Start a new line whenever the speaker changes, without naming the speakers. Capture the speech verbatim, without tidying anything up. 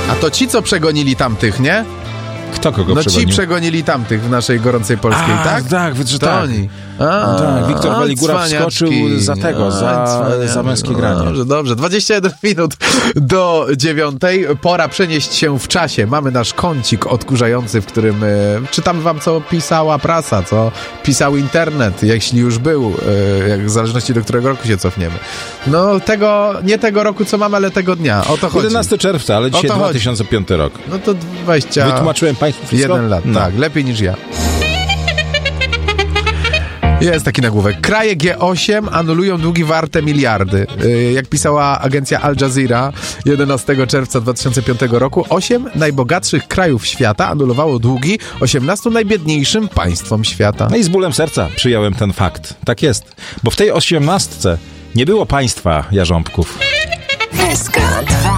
A to ci, co przegonili tamtych, nie?
Kto kogo
no
przegonił?
ci przegonili tamtych w naszej gorącej polskiej,
A,
tak?
tak, że
to
tak.
oni. A,
no tak, Wiktor
a,
Waligura
cwaniaczki.
wskoczył za tego, za, za męskie granie.
Dobrze, dobrze. dwadzieścia jeden minut do dziewiątej. Pora przenieść się w czasie. Mamy nasz kącik odkurzający, w którym e, czytam wam, co pisała prasa, co pisał internet, jeśli już był, e, jak, w zależności do którego roku się cofniemy. No tego, nie tego roku, co mamy, ale tego dnia. O to chodzi.
jedenastego czerwca, ale dzisiaj dwa tysiące piąty rok.
No to dwadzieścia
Wytłumaczyłem państwu wszystko?
jeden lat,
no.
tak. Lepiej niż ja. Jest taki nagłówek. Kraje G osiem anulują długi warte miliardy. Yy, jak pisała agencja Al Jazeera jedenastego czerwca dwa tysiące piątego roku, osiem najbogatszych krajów świata anulowało długi osiemnastu najbiedniejszym państwom świata.
No i z bólem serca przyjąłem ten fakt. Tak jest. Bo w tej osiemnastce nie było państwa jarząbków.
S K dwa.